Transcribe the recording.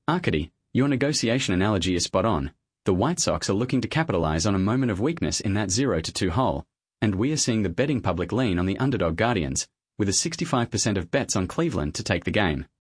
Arcady, your negotiation analogy is spot on. The White Sox are looking to capitalize on a moment of weakness in that 0-2 hole, and we are seeing the betting public lean on the underdog Guardians, with a 65% of bets on Cleveland to take the game.